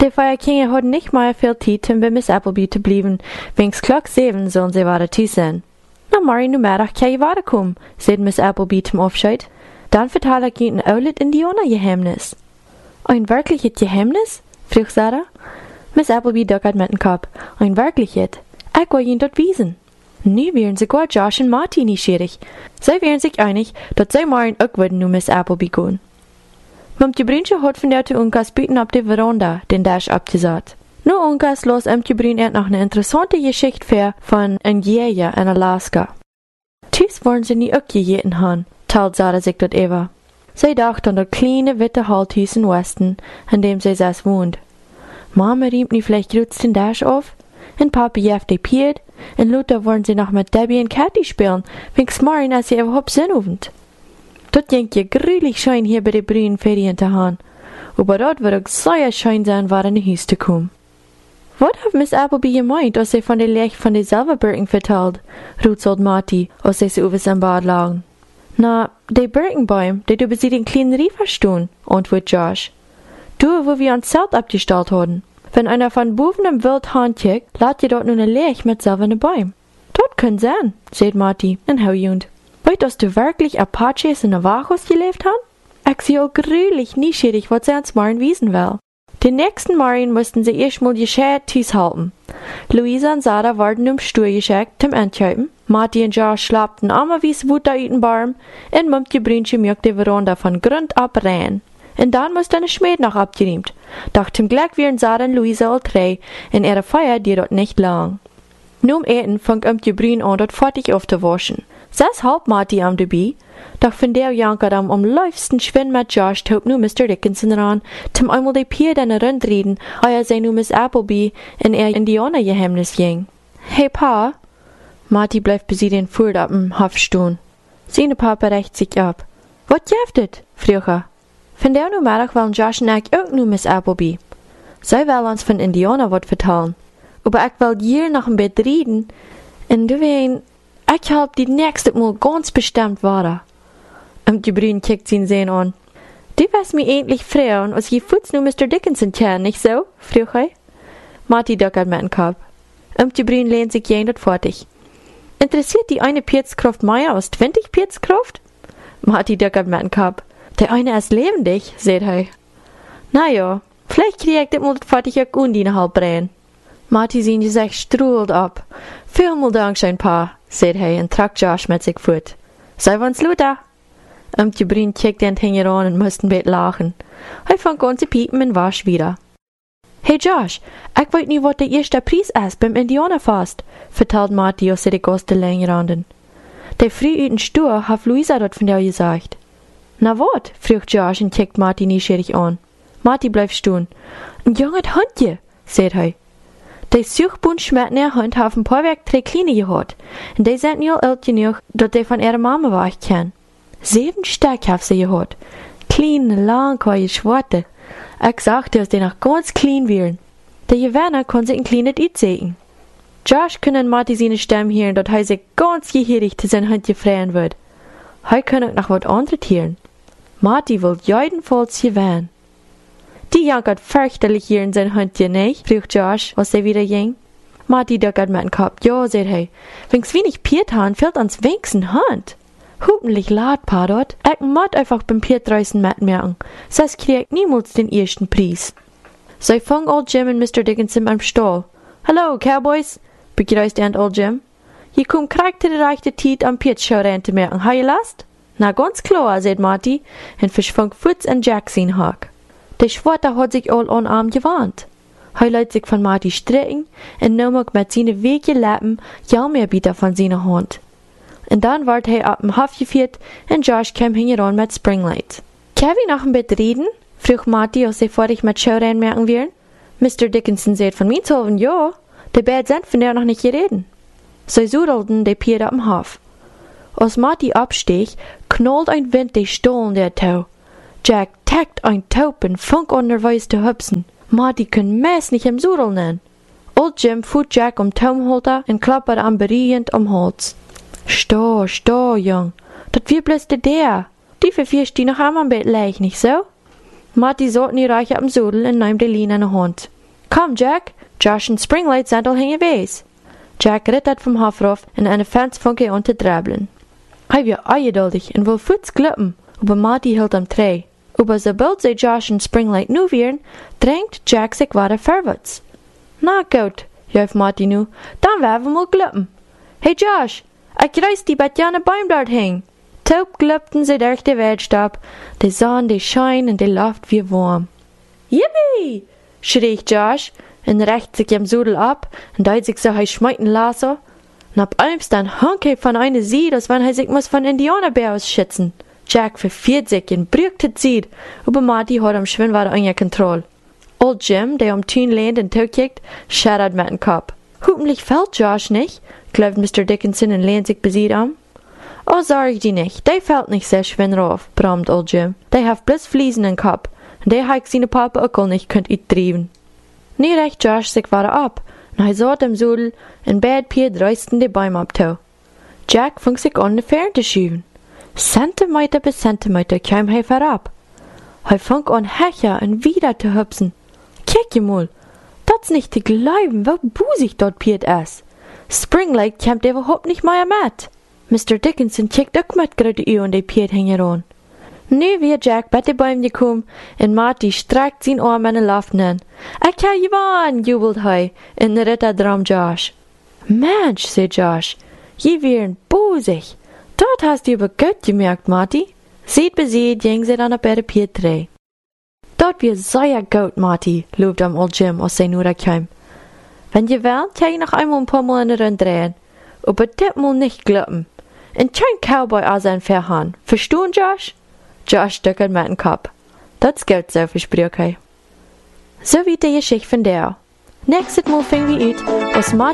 Die Feierkinder hatten nicht mal viel Zeit, um bei Miss Appleby zu bleiben. Wenigstens Klock 7 sollen sie weiter zu sein. Na, Mari, nu Mittag kann ich weiterkommen, sagte Miss Appleby zum Abschied. Dann vertelle ich Ihnen ein oudes Indianer-Geheimnis. Ein wirkliches Geheimnis? Frug Sarah. Miss Appleby duckte mit dem Kopf. Ein wirkliches? Ich will Ihnen dort wiesen. Nu wären sogar Josh und Marty neugierig. Sie wären sich einig, dass sie morgen auch würden nu Miss Appleby gehen. Mamtje Brünsche hat von der zu Unkas Bieten auf der Veranda den Dash abgesagt. Nu Unkas los Mamtje Brün noch eine interessante Geschichte für von einem Jäger in Alaska. Tiefs wollen sie nie auch gejäten haben, teilt Sarah sich dort Eva. Sie dachte an das kleine, witte Halthaus im Westen, in dem sie selbst wohnt. Mama riemt nie vielleicht grüß den Dash auf, und Papa jeft die Pied, und Luther wollen sie noch mit Debbie und Katy spielen, wegen morgen, als sie überhaupt sinnhofend. Dort denkt je grülich schön hier bei den Brünen Ferien zu haben. Aber dort wird auch sehr schön sein, war in Haus zu kommen. Was hat Miss Appleby gemeint, als sie von der Lech von den Silberbirken vertellt? Rutselt Marty, als sie so über sein Bad lagen. Na, die Birkenbäume, die du bei sie den kleinen Riefer stehen, antwortet Josh. Du, wo wir uns Zelt abgestellt haben. Wenn einer von boven im Wildhahn kickt, lad je dort nun eine Lech mit silbernen Bäumen. Dort können sein, sagt Marty, und haujund. Weißt dass du wirklich Apaches in Navajos gelebt haben? Ich sehe auch grülich neugierig, was sie uns morgen wiesen will. Den nächsten Morgen mussten sie erstmal die Schäde Tisch halten. Luisa und Sarah wurden im Stuhl geschickt zum Entschäupen. Marty und Josh schlappten einmal wie Wut da in den Baum und Mamtje Brünsche mögt die Veranda von Grund ab rein. Und dann musste eine Schmied noch abgeräumt. Doch zum Glück wären Sarah und Luisa all drei in ihrer Feier, die dort nicht lang. Nun Eten fängt Mamtje Brün an, dort fertig aufzuwaschen. Sas halb Marty am dabei, doch von der Janker am läufsten Schwinn mit Josh taub nu Mr. Dickinson ran, zum einmal die Pier den Rund reden, euer sei nu Miss Appleby in ihr Indianer-Geheimnis ging. Hey Pa, Marty bleibt bei sie den Furt ab dem Hof stehen. Seine Papa rächt sich ab. Wat jeftet? Frug er. Von der nu Mittag wollen Josh und ich auch nu Miss Appleby. Sie will uns von Indianer wat vertellen. Aber ich will hier noch ein Bett reden, und du wein, ich hab die nächste Mal ganz bestimmt weiter. Die Brünen kickt sie ihn sehen an. Du wirst mir endlich fragen, als je Fuß nu Mr. Dickinson kennen, nicht so? Frug er. Marty duckert mit dem Kopf. Die Brünen lehnt sich jendert fertig. Interessiert die eine Pirzkraft mehr als 20 Pirzkraft? Marty duckert mit dem Kopf. Der eine ist lebendig, sagt er. Na ja, vielleicht krieg ich das mal fertig auch Undine halb rein. Marty sein Gesicht strahlt ab. Vielmal Dank, schön Pa, sagt er und tragt Josh mit sich fort. Sei uns Luther. Die Brünen kickte den Hänger an und mussten bett lachen. Er fängt an zu piepen und wasch wieder. Hey Josh, ich weiß nicht, was der erste Preis ist beim Indianerfest, vertellt Marty, als sie die Gäste länger randen. Der früh in den Stuhl hat Luisa dort von dir gesagt. Na wat? Fragt Josh und kickt Marty neugierig an. Marty bleibt stehen. Ein junges Hundje, sagt er. Die Suchbund schmecken ihr Hund haben ein paar Werk 3 Kleine gehad. Und die sind nicht alt genug, dass die von ihrer Mama weg kennen. 7 Stück haben sie gehad. Kleine, langhaarige Schwarte. Ich sagte, dass die noch ganz klein wären. Der Gewinner kann sich ein kleines Eid sehen. Josh kann Marty seine Stimme hören, dass er sich ganz gehörig zu seinem Hund freuen wird. Er kann auch noch was anderes hören. Marty will jedenfalls gewinnen. Die jankert fürchterlich hier in sein Hund, nicht? Fragt Josh, als er wieder ging. Marty duckert mit dem Kopf. Ja, sagt er. Wenn's wenig Piet haben, fehlt uns wenigstens Hand. Hoffentlich laut, Pa, dort. Ich muss einfach beim Piet draußen mitmerken. Sonst krieg ich niemals den ersten Preis. So fang Old Jim und Mr. Dickinson am Stall. Hallo, Cowboys, begrüßt Old Jim. Je kommt kriegt der reichte Tiet am Pietschau rein zu merken. Ha je Last? Na, ganz klar, sagt Marty, und verschwang Foots und Jack sein Hack. Der Schwarze hat sich all an Arm gewarnt. Er lässt sich von Marty strecken und nahm mit seinen wegen Lappen ja mehr Bieter von seiner Hand. Und dann ward er ab dem Hof geführt und Josh kam hingeran mit Springlight. Kann wir noch ein bisschen reden? Frug Marty, als sie fertig mit Show reinmerken wären. Mr. Dickinson sagt von mir zu ja, die beiden sind von der noch nicht gereden. Sie sudelten die Pier ab dem Hof. Als Marty abstieg, knallt ein Wind die Stollen der Tau. Jack tackt ein Taub und fängt an nervös zu hüpsen. Marty kann meist nicht im Sudel nennen. Old Jim fuhrt Jack Taumholter und klappert am berührend Hals. Sto, Jung, dat wir bloß der. Die verfirst die noch am Bett leicht, nicht so? Marty sollt nie reich am Sudel und nahm die Line in die Hand. Komm, Jack, Josh en Springlight sind al heen geweest. Jack rittert vom Hof rauf in eine Fensterfunke unter Dräbeln. Hij weer ongeduldig en wil voets glippen, aber Marty hield am Trei. Aber sobald sie Josh en Springlight nu wären, drängt Jack sich weiter vorwärts. Na gut, juift Marty nu, dann werden wir mal glippen. Hey Josh, ich reiß die bei jane Baum dort hing. Taub glippten sie durch die Weltstab, die Sonne, die Schein und die Luft wie warm. Yippie! Schrie Josh und recht sich im Sudel ab und deit sich so schmeiten lasse. Und ab einmal dann hanke von einer Seed, als wenn sich muss von Indianerbär ausschützen. Jack verfiert sich und brückt het Seed, aber Marty hat am Schwimmwasser an Kontrolle. Old Jim, der am Tün lehnt und zukickt, schattert mit dem Kopf. Hoffentlich fällt Josh nicht, glaubt Mr. Dickinson und lehnt sich besiegt an. Oh, sorg die nicht, der fällt nicht sehr schwinn rauf, brummt Old Jim. Der hat bloß Fliesen im Kopf, und der hat seine Papa auch nicht könnt trieben. Nie recht Josh sich weiter ab, und er saß im Sudel, und beide Pier dreisten die Bäume abtau. Jack fing sich an, die Ferne zu schieben. Zentimeter bis Zentimeter kam er herab. Er fing an, hecher und wieder zu hüpsen. Kijk mal, dat's nicht zu glauben, wie busig dort Piet ist. Springlight kämmt überhaupt nicht mehr mit. Mr. Dickinson kickt auch mit gerade und die Piet hängen an. Nu wird Jack bei den Bäumen gekommen und Marty streckt sein Arm in die Luft hin. Ich hab gewonnen, jubelt er und ritter drum Josh. Mensch, sagt Josh, je wären busig. Dort hast du aber gut gemerkt, Marty. Seht besieht, ging sie dann auf ihre Piet drei. Dort wird sehr gut, Marty, lobt am Old Jim, als sie nur da kam. Wenn ihr wollt, kann ich noch einmal ein paar Mal in den drehen. Aber das mal nicht glippen. Und kein Cowboy an sein Verhahn. Verstehen, Josh? Josh stückelt mit dem Kopf. Das gilt so, versprach er. So wie die Geschichte von der. Nächstes Mal fing wir ut, was Marty